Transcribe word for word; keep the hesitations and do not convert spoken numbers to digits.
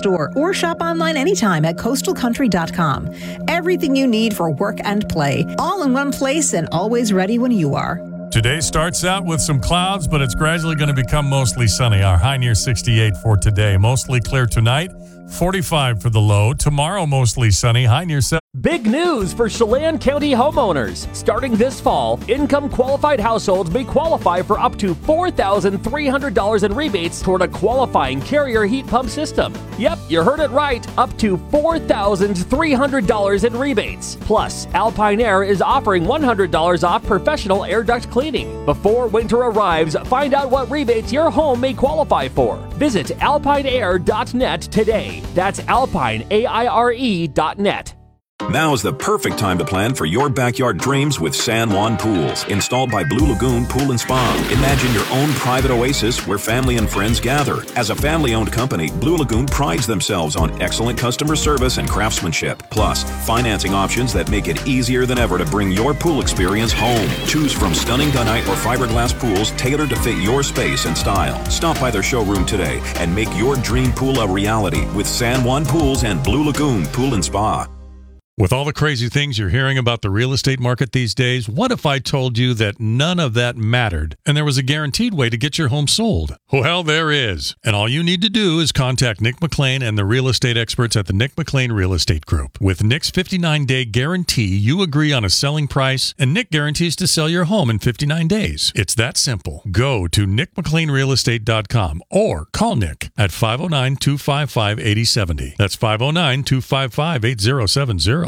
store or shop online anytime at coastal country dot com. Everything you need for work and play, all in one place and always ready when you are. Today starts out with some clouds, but it's gradually going to become mostly sunny. Our high near sixty-eight for today. Mostly clear tonight. forty-five for the low. Tomorrow, mostly sunny. High near seven. Big news for Chelan County homeowners. Starting this fall, income-qualified households may qualify for up to four thousand three hundred dollars in rebates toward a qualifying Carrier heat pump system. Yep, you heard it right. Up to four thousand three hundred dollars in rebates. Plus, Alpine Air is offering one hundred dollars off professional air duct cleaning. Before winter arrives, find out what rebates your home may qualify for. Visit alpine air dot net today. That's alpine aire dot net. Now's the perfect time to plan for your backyard dreams with San Juan Pools. Installed by Blue Lagoon Pool and Spa. Imagine your own private oasis where family and friends gather. As a family-owned company, Blue Lagoon prides themselves on excellent customer service and craftsmanship. Plus, financing options that make it easier than ever to bring your pool experience home. Choose from stunning gunite or fiberglass pools tailored to fit your space and style. Stop by their showroom today and make your dream pool a reality with San Juan Pools and Blue Lagoon Pool and Spa. With all the crazy things you're hearing about the real estate market these days, what if I told you that none of that mattered and there was a guaranteed way to get your home sold? Well, there is. And all you need to do is contact Nick McLean and the real estate experts at the Nick McLean Real Estate Group. With Nick's fifty-nine day guarantee, you agree on a selling price, and Nick guarantees to sell your home in fifty-nine days. It's that simple. Go to nick mclean real estate dot com or call Nick at five oh nine, two five five, eight oh seven oh. That's five oh nine, two five five, eight oh seven oh.